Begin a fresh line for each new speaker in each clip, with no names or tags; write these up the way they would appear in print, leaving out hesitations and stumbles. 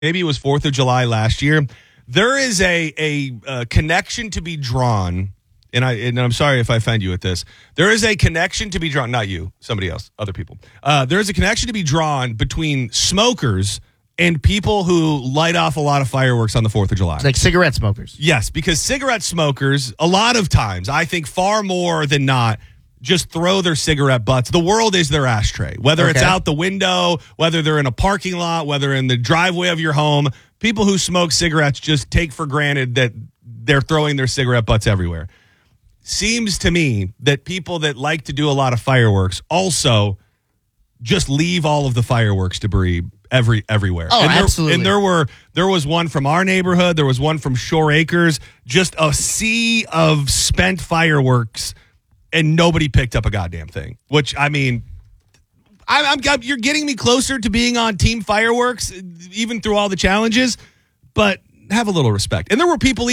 maybe it was 4th of July last year. There is a connection to be drawn, and I'm sorry if I offend you with this. There is a connection to be drawn, not you, somebody else, other people. There is a connection to be drawn between smokers and people who light off a lot of fireworks on the 4th of July.
Like cigarette smokers.
Yes, because cigarette smokers, a lot of times, I think far more than not, just throw their cigarette butts. The world is their ashtray. Whether it's out the window, whether they're in a parking lot, whether in the driveway of your home, people who smoke cigarettes just take for granted that they're throwing their cigarette butts everywhere. Seems to me that people that like to do a lot of fireworks also just leave all of the fireworks debris everywhere.
Oh, absolutely.
And there was one from our neighborhood. There was one from Shore Acres. Just a sea of spent fireworks, and nobody picked up a goddamn thing. Which, I mean, you're getting me closer to being on Team Fireworks, even through all the challenges. But have a little respect. And there were people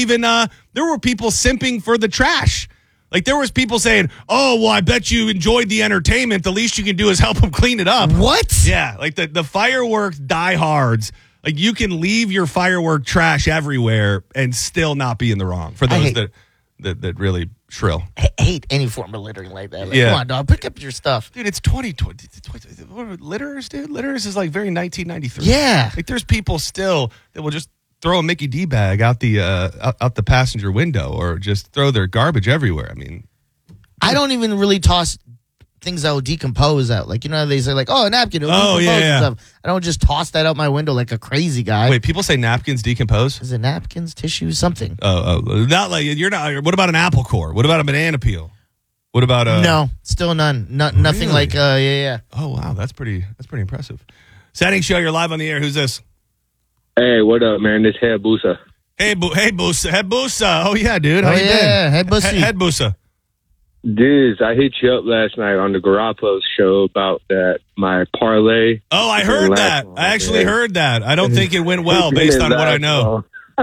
simping for the trash. Like, there was people saying, oh, well, I bet you enjoyed the entertainment. The least you can do is help them clean it up.
What?
Yeah, like the fireworks diehards. Like, you can leave your firework trash everywhere and still not be in the wrong. For those that really shrill.
I hate any form of littering like that. Like,
Yeah.
Come on, dog. Pick up your stuff.
Dude, it's 2020. Litters, dude? Litters is like very 1993.
Yeah.
Like, there's people still that will just throw a Mickey D bag out the passenger window or just throw their garbage everywhere. I mean,
I don't even really toss things that will decompose out. Like, you know, they say, like, oh, a napkin.
Oh, yeah, yeah.
And stuff. I don't just toss that out my window like a crazy guy.
wait, people say napkins decompose?
Is it napkins, tissues, something?
Oh, not like you're not. What about an apple core? What about a banana peel? What about
No, still none. Nothing
Really?
like, yeah.
Oh, wow, that's pretty impressive. Setting show, you're live on the air. Who's this?
Hey, what up, man? This Head Busa.
Hey, Busa. Head Busa. Oh, yeah, dude. How
Oh,
you
yeah,
been?
Head Bussy.
Head Busa.
Diz, I hit you up last night on the Garoppolo show about that, my parlay.
Oh, I heard that. I actually heard that. I don't think it went well based on what I know.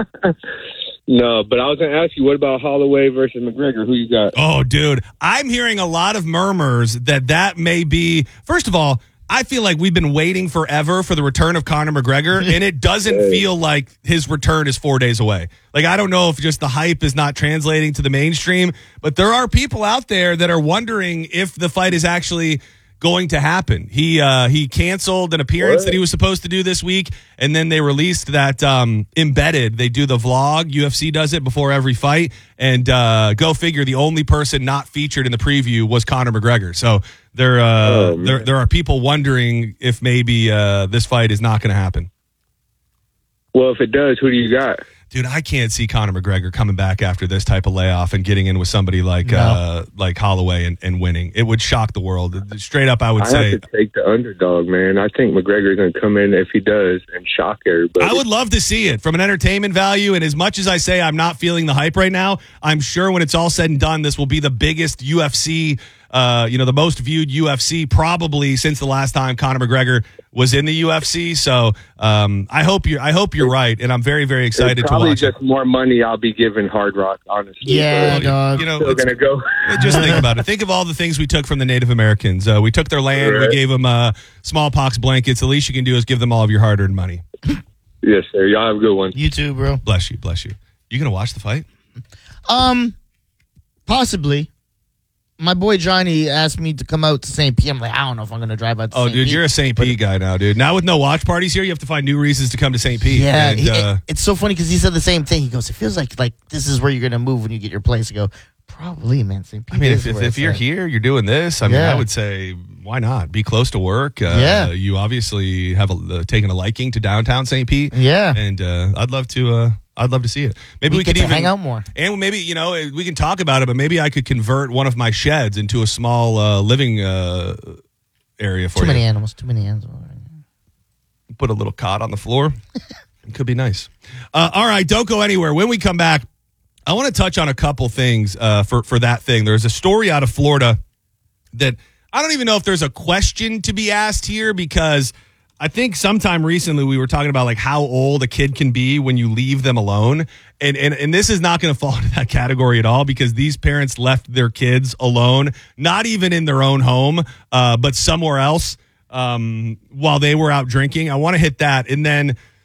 No, but I was going to ask you, what about Holloway versus McGregor? Who you got?
Oh, dude. I'm hearing a lot of murmurs that may be, first of all, I feel like we've been waiting forever for the return of Conor McGregor, and it doesn't feel like his return is 4 days away. Like, I don't know if just the hype is not translating to the mainstream, but there are people out there that are wondering if the fight is actually going to happen. He canceled an appearance that he was supposed to do this week, and then they released that Embedded. They do the vlog. UFC does it before every fight, and go figure, the only person not featured in the preview was Conor McGregor. So there are people wondering if maybe this fight is not going to happen.
Well, if it does, who do you got?
Dude, I can't see Conor McGregor coming back after this type of layoff and getting in with somebody like Holloway and winning. It would shock the world. Straight up, I would say.
I have to take the underdog, man. I think McGregor's going to come in, if he does, and shock everybody.
I would love to see it from an entertainment value. And as much as I say I'm not feeling the hype right now, I'm sure when it's all said and done, this will be the biggest UFC, the most viewed UFC probably since the last time Conor McGregor was in the UFC. So I hope you're right, and I'm very, very excited to watch.
Probably just more money I'll be giving Hard Rock, honestly.
Yeah, dog.
Still gonna go.
Just think about it. Think of all the things we took from the Native Americans. We took their land.
Right.
We gave them smallpox blankets. The least you can do is give them all of your hard-earned money.
Yes, sir. Y'all have a good one.
You too, bro.
Bless you. You gonna watch the fight?
Possibly. My boy Johnny asked me to come out to St. P. I'm like, I don't know if I'm going to drive out to St. P.
Oh, dude, you're a St. P guy now, dude. Now with no watch parties here, you have to find new reasons to come to St. P.
Yeah,
And,
it's so funny because he said the same thing. He goes, it feels like this is where you're going to move when you get your place. I go, probably, man. St. P.
I mean,
is where
if
it's
you're
at.
here, you're doing this. I mean,
Yeah.
I would say, why not? Be close to work.
Yeah.
You obviously have taken a liking to downtown St. Pete.
Yeah.
And I'd love to see it. Maybe we
get
could
to
even
hang out more.
And maybe, we can talk about it, but maybe I could convert one of my sheds into a small living area for
Too
you.
many animals.
Put a little cot on the floor. It could be nice. All right, don't go anywhere. When we come back, I want to touch on a couple things for that thing. There's a story out of Florida that I don't even know if there's a question to be asked here, because I think sometime recently we were talking about like how old a kid can be when you leave them alone. And this is not going to fall into that category at all, because these parents left their kids alone, not even in their own home, but somewhere else while they were out drinking. I want to hit that. And then